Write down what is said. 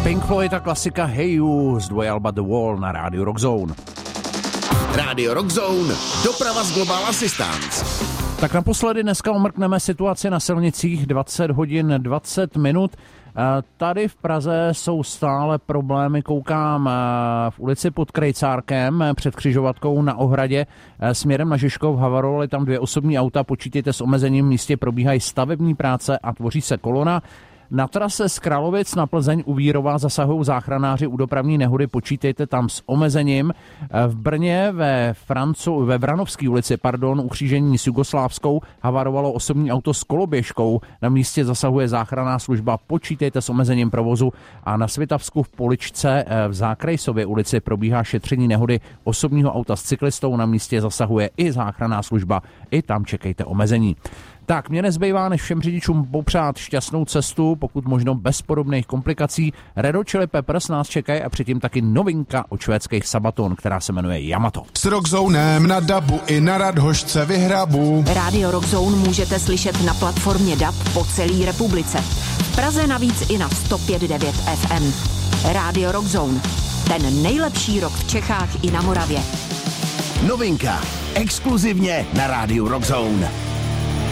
Pink Floyd a klasika Hey You z dvojalba The Wall na rádiu Rock Zone. Rádio Rock Zone, doprava z Global Assistance. Tak naposledy dneska omrkneme situaci na silnicích 20 hodin 20 minut. Tady v Praze jsou stále problémy, koukám v ulici pod Krejcárkem před křižovatkou na Ohradě směrem na Žižkov, havarovaly tam 2 osobní auta, počítejte s omezením, v místě probíhají stavební práce a tvoří se kolona. Na trase z Kralovic na Plzeň u Vírova zasahují záchranáři u dopravní nehody, počítejte tam s omezením. V Brně ve Vranovské ulici, u křížení s Jugoslávskou havarovalo osobní auto s koloběžkou. Na místě zasahuje záchranná služba, počítejte s omezením provozu. A na Svitavsku v Poličce v Zákrejsově ulici probíhá šetření nehody osobního auta s cyklistou. Na místě zasahuje i záchranná služba, i tam čekejte omezení. Tak, mě nezbývá, než všem řidičům popřát šťastnou cestu, pokud možno bez podobných komplikací. Red Hot Chili Peppers nás čekají a předtím taky novinka od švédských Sabaton, která se jmenuje Yamato. S Rockzonem na dabu i na Radhošce vyhrabu. Rádio Rockzone můžete slyšet na platformě DAB po celé republice. V Praze navíc i na 105.9 FM. Rádio Rockzone. Ten nejlepší rock v Čechách i na Moravě. Novinka. Exkluzivně na rádiu Rock Zone.